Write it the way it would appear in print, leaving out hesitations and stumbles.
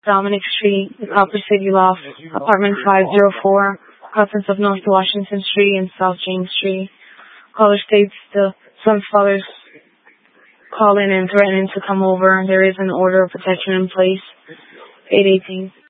Dominic Street, Copper City Loft, Apartment 504, Cousins of North Washington Street and South James Street. Caller states the son's father's calling and threatening to come over. There is an order of protection in place. 818.